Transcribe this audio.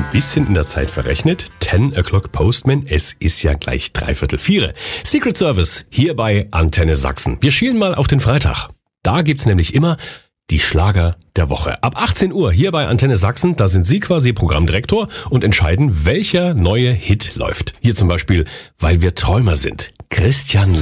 ein bisschen in der Zeit verrechnet. 10 o'clock Postman, es ist ja gleich 3/4. Secret Service hier bei Antenne Sachsen. Wir schielen mal auf den Freitag. Da gibt's nämlich immer die Schlager der Woche. Ab 18 Uhr hier bei Antenne Sachsen, da sind Sie quasi Programmdirektor und entscheiden, welcher neue Hit läuft. Hier zum Beispiel, weil wir Träumer sind. Christian